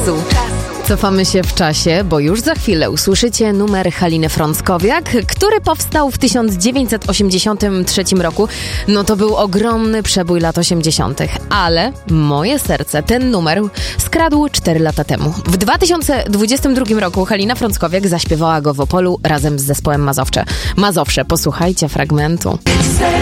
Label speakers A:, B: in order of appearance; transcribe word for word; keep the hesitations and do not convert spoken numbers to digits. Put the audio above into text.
A: czasu. Cofamy się w czasie, bo już za chwilę usłyszycie numer Haliny Frąckowiak, który powstał w tysiąc dziewięćset osiemdziesiątym trzecim roku. No to był ogromny przebój lat osiemdziesiątych, ale moje serce ten numer skradł cztery lata temu. W dwa tysiące dwudziestym drugim roku Halina Frąckowiak zaśpiewała go w Opolu razem z zespołem Mazowsze. Mazowsze, posłuchajcie fragmentu.